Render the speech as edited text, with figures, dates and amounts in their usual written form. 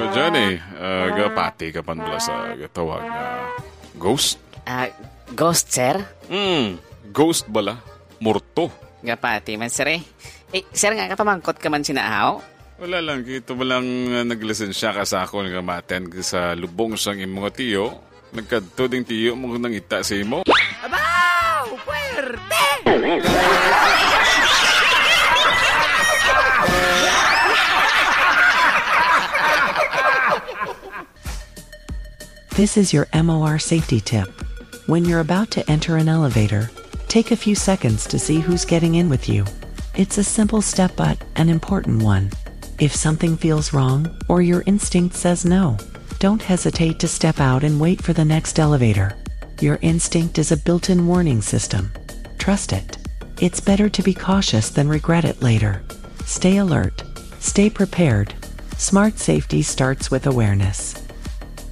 Johnny, gapati ka pan bala sa tawag na ghost? Ghost, sir? Ghost bala? Morto? Gapati man, sir eh. Sir nga kapamangkot ka man sinaaw? Wala lang, kito ba lang naglisensya ka sa ako nga maten sa lubong sang imong tiyo. Nagkadto ding tiyo mo nang ita sa imo. Abaw! Puwerte! This is your MOR safety tip. When you're about to enter an elevator, take a few seconds to see who's getting in with you. It's a simple step but an important one. If something feels wrong or your instinct says no, don't hesitate to step out and wait for the next elevator. Your instinct is a built-in warning system. Trust it. It's better to be cautious than regret it later. Stay alert. Stay prepared. Smart safety starts with awareness.